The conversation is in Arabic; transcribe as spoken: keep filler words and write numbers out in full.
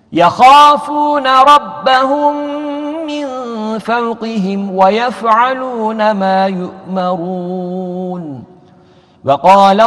يخافون ربهم من فوقهم ويفعلون ما يؤمرون. وقال